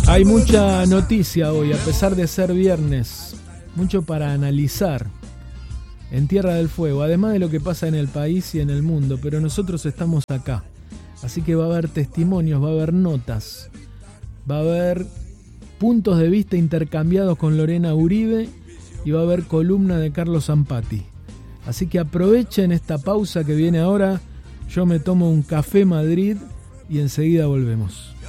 Hay mucha noticia hoy, a pesar de ser viernes, mucho para analizar en Tierra del Fuego, además de lo que pasa en el país y en el mundo, pero nosotros estamos acá, así que va a haber testimonios, va a haber notas, va a haber puntos de vista intercambiados con Lorena Uribe y va a haber columna de Carlos Zampati. Así que aprovechen esta pausa que viene ahora, yo me tomo un café Madrid y enseguida volvemos.